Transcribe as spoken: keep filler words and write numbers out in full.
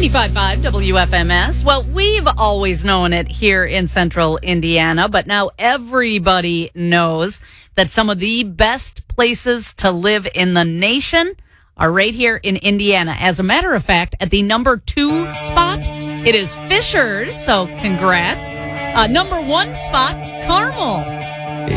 ninety-five point five W F M S. Well, we've always known it here in central Indiana, but now everybody knows that some of the best places to live in the nation are right here in Indiana. As a matter of fact, at the number two spot, it is Fishers, so congrats. Uh, number one spot, Carmel.